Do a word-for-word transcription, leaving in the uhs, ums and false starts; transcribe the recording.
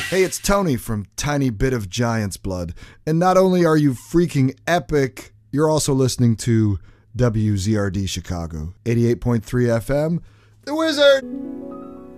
Hey, it's Tony from Tiny Bit of Giant's Blood. And not only are you freaking epic, you're also listening to W Z R D Chicago, eighty-eight point three F M, The Wizard!